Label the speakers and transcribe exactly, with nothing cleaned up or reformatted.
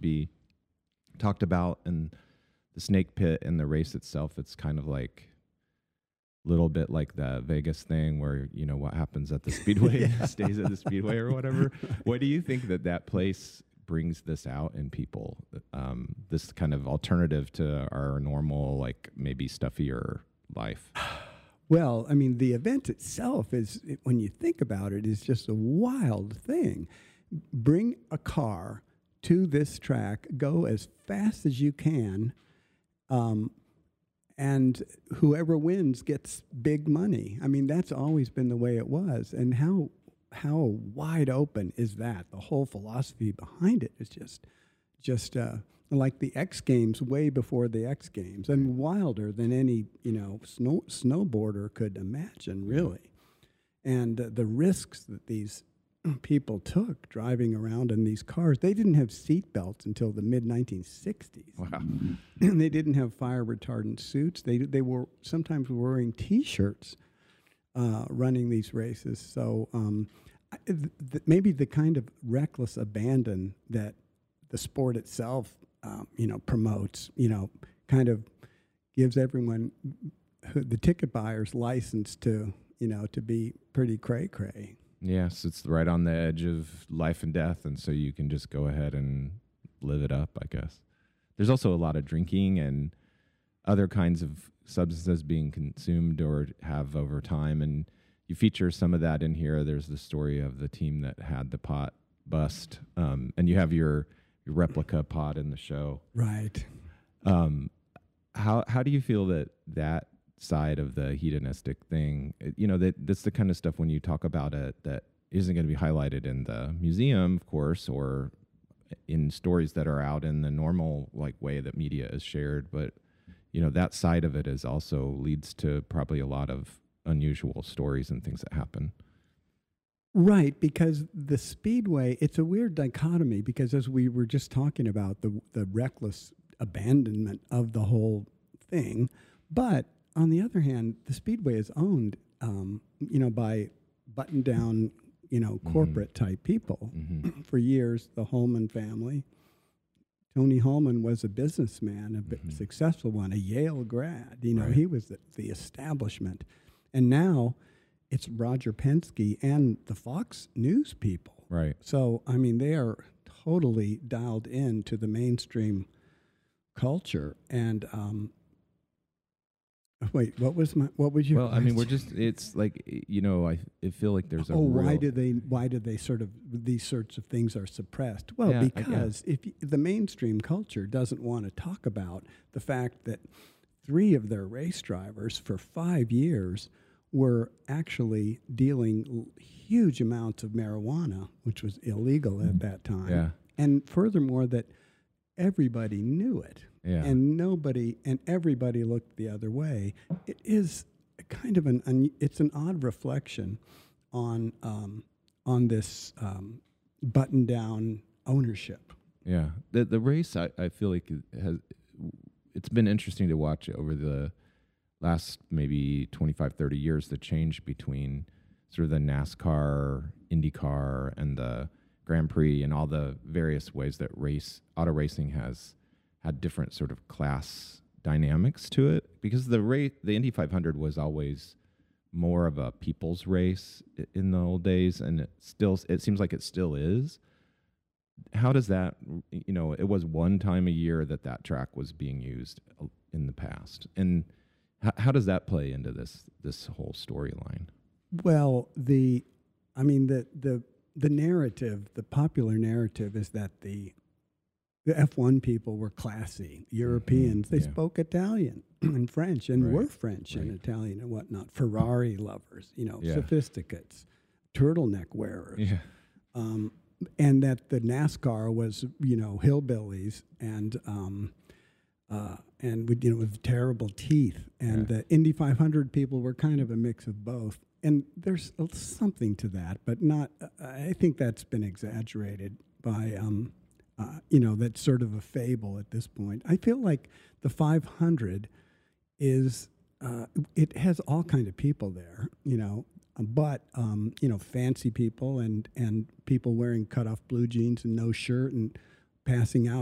Speaker 1: be talked about. And the snake pit and the race itself, it's kind of like a little bit like the Vegas thing where, you know, what happens at the Speedway yeah. stays at the Speedway or whatever. Right. What do you think that that place brings this out in people? Um, this kind of alternative to our normal, like maybe stuffier life?
Speaker 2: Well, I mean, the event itself is, when you think about it, is just a wild thing. Bring a car to this track, go as fast as you can, um, and whoever wins gets big money. I mean, that's always been the way it was. And how how wide open is that? The whole philosophy behind it is just just uh, like the X Games way before the X Games, and wilder than any, you know, snow, snowboarder could imagine, really. And uh, the risks that these people took driving around in these cars. They didn't have seat belts until the mid nineteen sixties.
Speaker 1: Wow.
Speaker 2: And they didn't have fire retardant suits. They they were sometimes wearing T-shirts uh, running these races. So um, th- th- maybe the kind of reckless abandon that the sport itself, um, you know, promotes, you know, kind of gives everyone, the ticket buyers, license to, you know, to be pretty cray-cray.
Speaker 1: Yes, it's right on the edge of life and death, and so you can just go ahead and live it up, I guess. There's also a lot of drinking and other kinds of substances being consumed or have over time, and you feature some of that in here. There's the story of the team that had the pot bust, um, and you have your, your replica pot in the show.
Speaker 2: Right.
Speaker 1: Um, how how do you feel that that side of the hedonistic thing, you know, that that's the kind of stuff when you talk about it that isn't going to be highlighted in the museum, of course, or in stories that are out in the normal like way that media is shared, but you know, that side of it is also leads to probably a lot of unusual stories and things that happen.
Speaker 2: Right, because the Speedway, it's a weird dichotomy, because as we were just talking about, the the reckless abandonment of the whole thing, but on the other hand, the Speedway is owned, um, you know, by button-down, you know, corporate-type mm-hmm. people. Mm-hmm. For years, the Holman family. Tony Holman was a businessman, a mm-hmm. successful one, a Yale grad. You know, right. He was the, the establishment. And now it's Roger Penske and the Fox News people.
Speaker 1: Right.
Speaker 2: So, I mean, they are totally dialed in to the mainstream culture. And, um, Wait, what was my? What was your?
Speaker 1: Well,
Speaker 2: question?
Speaker 1: I mean, we're just. It's like, you know, I, I feel like there's a.
Speaker 2: Oh,
Speaker 1: real
Speaker 2: why do they? Why do they sort of these sorts of things are suppressed? Well,
Speaker 1: yeah,
Speaker 2: because if you, the mainstream culture doesn't want to talk about the fact that three of their race drivers for five years were actually dealing huge amounts of marijuana, which was illegal at that time.
Speaker 1: Yeah.
Speaker 2: And furthermore, that everybody knew it.
Speaker 1: Yeah.
Speaker 2: And nobody and everybody looked the other way. It is a kind of an, un, it's an odd reflection on um, on this um, button-down ownership.
Speaker 1: Yeah, the the race I, I feel like it has it's been interesting to watch over the last maybe twenty-five, thirty years, the change between sort of the NASCAR, IndyCar, and the Grand Prix, and all the various ways that race auto racing has had different sort of class dynamics to it, because the rate, the Indy five hundred was always more of a people's race in the old days, and it still, it seems like it still is. How does that, you know, it was one time a year that that track was being used in the past, and how, how does that play into this this whole storyline?
Speaker 2: Well, the, I mean, the the the narrative, the popular narrative is that the The F one people were classy. Europeans, they yeah. spoke Italian and French and
Speaker 1: right.
Speaker 2: were French right. and Italian and whatnot. Ferrari lovers, you know,
Speaker 1: yeah.
Speaker 2: sophisticates, turtleneck wearers.
Speaker 1: Yeah.
Speaker 2: Um, and that the NASCAR was, you know, hillbillies and, um, uh, and with, you know, with terrible teeth. And yeah. the Indy five hundred people were kind of a mix of both. And there's something to that, but not, uh, I think that's been exaggerated by... Um, Uh, you know, that's sort of a fable at this point. I feel like the five hundred is, uh, it has all kind of people there, you know, but, um, you know, fancy people and, and people wearing cut-off blue jeans and no shirt and passing out